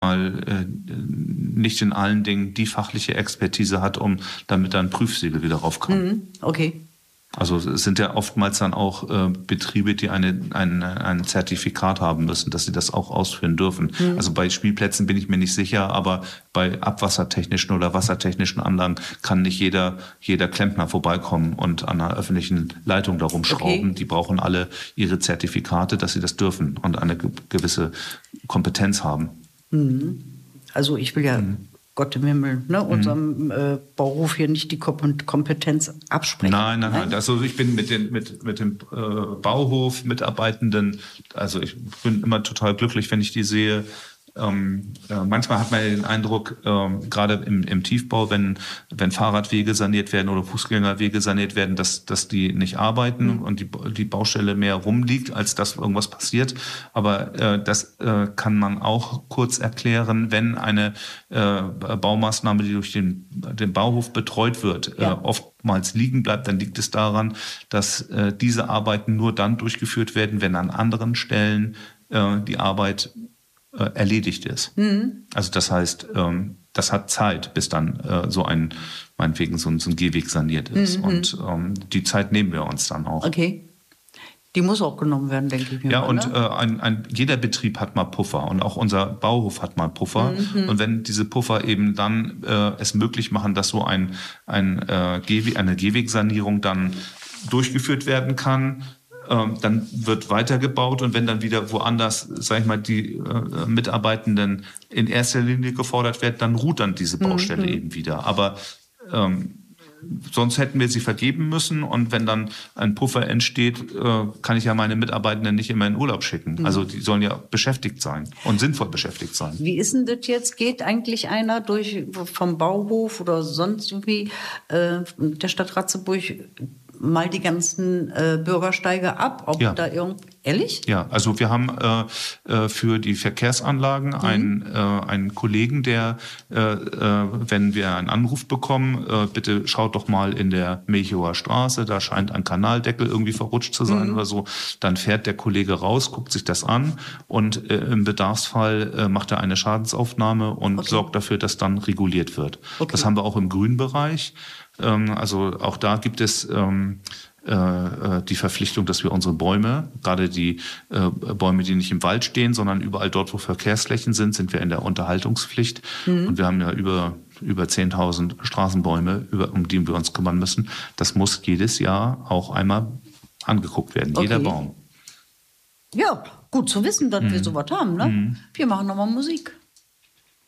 mal, nicht in allen Dingen die fachliche Expertise hat, damit da ein Prüfsiegel wieder rauf kann. Okay. Also es sind ja oftmals dann auch Betriebe, die ein Zertifikat haben müssen, dass sie das auch ausführen dürfen. Also bei Spielplätzen bin ich mir nicht sicher, aber bei abwassertechnischen oder wassertechnischen Anlagen kann nicht jeder Klempner vorbeikommen und an einer öffentlichen Leitung da rumschrauben. Okay. Die brauchen alle ihre Zertifikate, dass sie das dürfen und eine gewisse Kompetenz haben. Also ich will ja... Gott im Himmel, unserem Bauhof hier nicht die Kompetenz absprechen. Nein. Also ich bin mit dem Bauhof-Mitarbeitenden, also ich bin immer total glücklich, wenn ich die sehe. Manchmal hat man den Eindruck, gerade im Tiefbau, wenn Fahrradwege saniert werden oder Fußgängerwege saniert werden, dass die nicht arbeiten und die Baustelle mehr rumliegt, als dass irgendwas passiert. Aber das kann man auch kurz erklären, wenn eine Baumaßnahme, die durch den Bauhof betreut wird, oftmals liegen bleibt, dann liegt es daran, dass diese Arbeiten nur dann durchgeführt werden, wenn an anderen Stellen die Arbeit erledigt ist. Also das heißt, das hat Zeit, bis dann meinetwegen so ein Gehweg saniert ist. Und die Zeit nehmen wir uns dann auch. Okay. Die muss auch genommen werden, denke ich mir. Ja, und jeder Betrieb hat mal Puffer und auch unser Bauhof hat mal Puffer. Und wenn diese Puffer eben dann es möglich machen, dass so eine Gehwegsanierung dann durchgeführt werden kann, dann wird weitergebaut und wenn dann wieder woanders, sag ich mal, die Mitarbeitenden in erster Linie gefordert werden, dann ruht dann diese Baustelle eben wieder. Aber sonst hätten wir sie vergeben müssen und wenn dann ein Puffer entsteht, kann ich ja meine Mitarbeitenden nicht immer in Urlaub schicken. Also die sollen ja beschäftigt sein und sinnvoll beschäftigt sein. Wie ist denn das jetzt? Geht eigentlich einer vom Bauhof oder sonst irgendwie der Stadt Ratzeburg mal die ganzen Bürgersteige ab? Ehrlich? Ja, also wir haben für die Verkehrsanlagen einen Kollegen, der, wenn wir einen Anruf bekommen, bitte schaut doch mal in der Milchower Straße, da scheint ein Kanaldeckel irgendwie verrutscht zu sein oder so, dann fährt der Kollege raus, guckt sich das an und im Bedarfsfall macht er eine Schadensaufnahme und sorgt dafür, dass dann reguliert wird. Okay. Das haben wir auch im Grünbereich. Also auch da gibt es die Verpflichtung, dass wir unsere Bäume, gerade die Bäume, die nicht im Wald stehen, sondern überall dort, wo Verkehrsflächen sind wir in der Unterhaltungspflicht. Und wir haben ja über 10.000 Straßenbäume, um die wir uns kümmern müssen. Das muss jedes Jahr auch einmal angeguckt werden, jeder Baum. Ja, gut zu wissen, dass wir sowas haben. Ne? Wir machen nochmal Musik.